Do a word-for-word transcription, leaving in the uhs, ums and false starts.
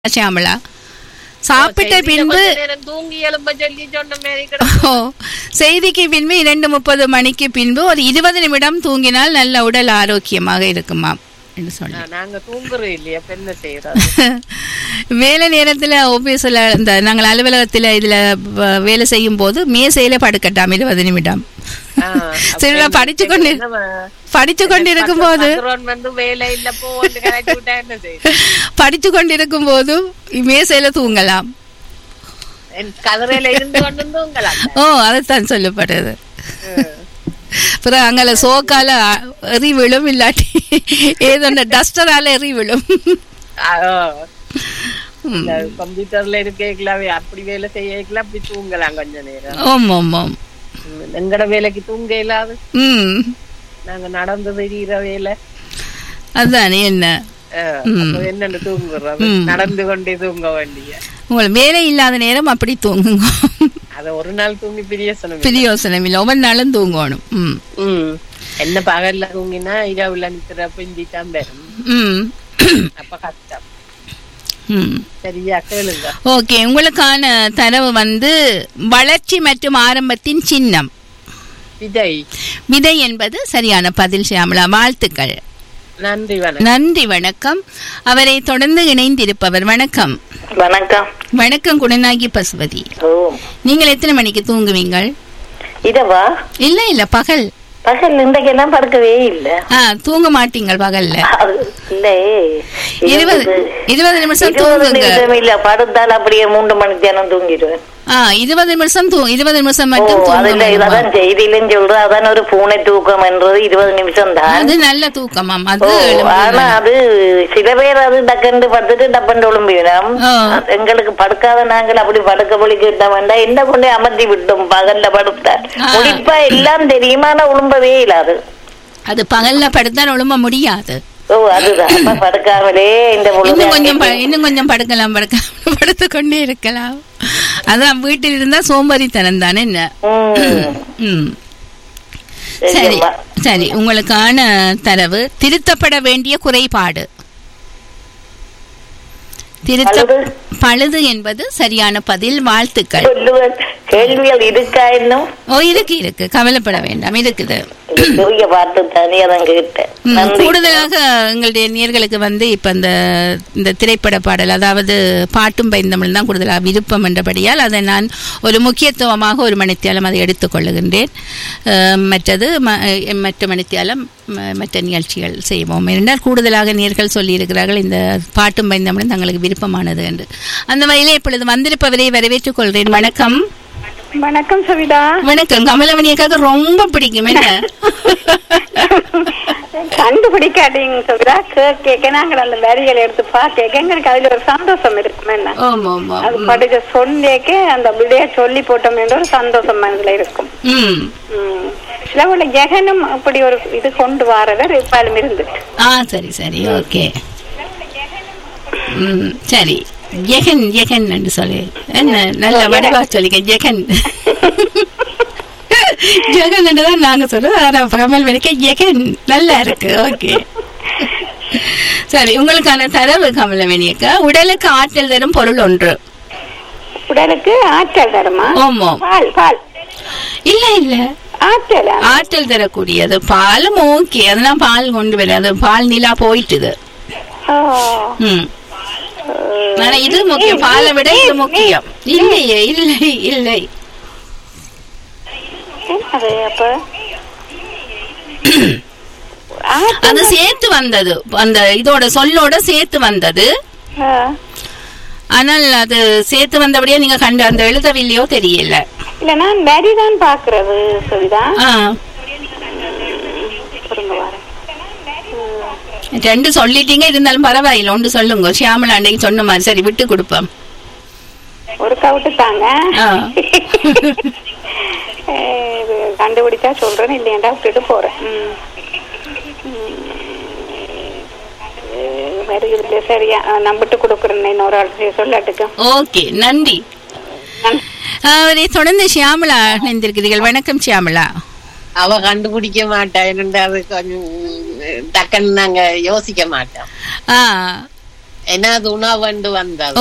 ஷியாமளா சாப்பிட்ட பின்பு செய்திக்கு பின்பு இரண்டு முப்பது மணிக்கு பின்பு ஒரு இருபது நிமிடம் தூங்கினால் நல்ல உடல் ஆரோக்கியமாக இருக்குமா என்று சொன்னாங்க. வேலை நேரத்துல ஆபீஸ்ல இந்த நாங்கள் அலுவலகத்துல இதுல வேலை செய்யும் போது மேசையில படுக்கட்டாம் இருபது நிமிடம். சரி, படிச்சு கொண்டு படிச்சு கொண்டிருக்கும் போது படிச்சு கொண்டிருக்கும் போது மேசையில தூங்கலாம். ஓ, அதுதான் சொல்லப்படுது. அப்புறம் அங்கே சோக்கால எறி விழும், இல்லாட்டி ஏதோ டஸ்டரால எறி விழும். கம்ப்யூட்டர்ல இருக்கலாவே அப்படி வேலை செய்யலாம், அப்படி தூங்கலாம் கொஞ்ச நேரம். ஆமா ஆமா, எங்கட வேலைக்கு தூங்க இல்லாது. ம், நாங்க நடந்து தெரிகிற வேலை அதுதானே. என்ன என்னன்னு தூங்குறது, நடந்து கொண்டே தூங்க வேண்டிய. உங்களுக்கு வேலை இல்லாத நேரம் அப்படி தூங்குங்க. அத ஒரு நாள் தூங்கி பிரியோசனம் பிரியோசனம் இல்லை, ஒவ்வொரு நாளும் தூங்கணும். ம், என்ன பகல்ல தூங்கினா இரவுல நிக்கிற பிஞ்சிட்டான் பெறும். ம், அப்ப கஷ்டம். ம், சரியா கேளுங்க. ஓகே, உங்களுக்கான தரவு வந்து வளர்ச்சி மற்றும் ஆரம்பத்தின் சின்னம் விதை. விதை என்பது சரியான பதில் ஷியாமளா, வாழ்த்துக்கள். நன்றி, வணக்கம். நன்றி, வணக்கம். அவரை தொடர்ந்து இணைந்திருப்பவர் வணக்கம். வணக்கம். வணக்கம், குணநாயகி பசுபதி. நீங்கள் எத்தனை மணிக்கு தூங்குவீங்கள்? இதவா? இல்ல இல்ல, பகல். பகல் இன்றைக்கெல்லாம் படுக்கவே இல்ல. தூங்க மாட்டீங்க பகல்ல? இல்ல, இருபது இருபது நிமிஷம் தூங்குங்க. இல்ல, படுத்தால் அப்படியே மூன்று மணிக்கு தினம் தூங்கிடுவேன். இருபது நிமிஷம் தூ இருபது நிமிஷம் மட்டும் அதான் செய்தியிலும் சொல்ற, அதான் ஒரு பூனை தூக்கம் என்றது இருபது நிமிஷம் தான். அது நல்ல தூக்கமாம் அது. ஆனா அது சில பேர் அது டக்கண்டு படுத்துட்டு டப்பண்டு ஒழும்பிடும். எங்களுக்கு படுக்காத நாங்கள் அப்படி படுக்க பொழி கிட்ட வேண்டாம், என்ன கொண்டு அமர்த்தி விட்டோம். பகல்ல படுத்த முடிப்பா எல்லாம் தெரியுமான ஒழும்பவே இல்லாது. அது பகல்ல படுத்தால் ஒழும்ப முடியாது. ஓ, அதுதான் படுக்காமலே இந்த இன்னும் கொஞ்சம் இன்னும் கொஞ்சம் படுக்கலாம், படுக்க படுத்து கொண்டே இருக்கலாம். அதான் வீட்டில் இருந்தா சோம்பேறித்தனம் தானே. என்ன? சரி சரி, உங்களுக்கான தரவு திருத்தப்பட வேண்டிய குறைபாடு. திருத்த பழுது என்பது சரியான பதில், வாழ்த்துக்கள். கேள்விகள் இருக்கா இன்னும்? ஓ, இருக்கு இருக்கு, கவலைப்பட வேண்டாம், இருக்குது. கூடுதலாக எங்களுடைய நேயர்களுக்கு வந்து இப்ப இந்த இந்த திரைப்பட பாடல், அதாவது பாட்டும் பைந்தமிழ் தான் கூடுதலாக விருப்பம் என்றபடியால் அதை நான் ஒரு முக்கியத்துவமாக ஒரு மணித்தியாலம் அதை எடுத்துக்கொள்ளுகின்றேன். மற்றது மற்ற மணித்தியாலம் மற்ற நிகழ்ச்சிகள் செய்வோம் என்றால் கூடுதலாக நேயர்கள் சொல்லியிருக்கிறார்கள் இந்த பாட்டும் பைந்தமிழும் தங்களுக்கு விருப்பமானது என்று. அந்த வகையிலே இப்பொழுது வந்திருப்பவரை வரவேற்றுக் கொள்கிறேன். வணக்கம். வணக்கம் சவிதா. வணக்கம். கமலமணியக்காக ரொம்ப பிடிக்கும். என்ன கண்டுபிடிக்காதீங்க சவிதா, கேட்க நாங்கள் அந்த வரிகளை எடுத்து பார்க்க எங்களுக்கு அதுல ஒரு சந்தோஷம் இருக்கும். என்ன அது படிச்ச சொல்லிக்க அந்த விடைய சொல்லி போட்டோம் என்ற ஒரு சந்தோஷம் அதுல இருக்கும். சில உள்ள ஜெகனும் அப்படி ஒரு இது கொண்டு வரவர் இப்பாலும் இருந்துட்டு. ஆ, சரி சரி, ஓகே. ம், சரி, ஜெகன் ஜெகன் என்று சொல்லி என்ன நல்ல வடிவா சொல்லிக்க. ஜெகன் ஜெகன் என்றுதான் நாங்க சொல்றோம். கமல் வரைக்க ஜெகன் நல்லா இருக்கு. ஓகே, சரி, உங்களுக்கான தரவு கமலமணியக்கா, உடலுக்கு ஆற்றல் தரும் பொருள் ஒன்று. உடலுக்கு ஆற்றல் தருமா? ஆமா. பால். பால் இல்ல இல்ல, ஆற்றல் ஆற்றல் தரக்கூடியது. பாலும் ஓகே, அதெல்லாம் பால் கொண்டு வர, அது பால் நிலா போயிட்டுது. ம், ஆனா இது முக்கியம், பாலை விட இது முக்கியம். இல்லையே, இல்லை இல்லை, அது சேர்த்து வந்தது, அந்த இதோட சொல்லோட சேர்த்து வந்தது. ஆனால் அது சேர்த்து வந்தபடியே நீங்க கண்டு அந்த எழுதவில்லையோ தெரியல. இல்ல, நான் வரிதான் பாக்குறது சொல்லிதா. ரெண்டு சொல்லிட்டீங்க, இருந்தாலும் பரவாயில்ல, ஒன்று சொல்லுங்க. ஷியாமளா அன்னைக்கு சொன்ன மாதிரி. சரி, விட்டு கொடுப்போம். ஒரு கவுட்டு தாங்க, கண்டுபிடிச்சா சொல்றேன், இல்லையா விட்டுட்டு போறேன். சரியா, நம்பிட்டு கொடுக்குறேன். இன்னொரு ஆள் சொல்லாட்டுக்கு. ஓகே, நன்றி. அவரை தொடர்ந்து ஷியாமளா நினைந்திருக்கிறீர்கள். வணக்கம் ஷியாமளா. அவ கண்டுபிடிக்க மாட்டா, அது கொஞ்சம் டக்குன்னு நாங்க யோசிக்க மாட்டோம். எனது உணவண்டு வந்தது.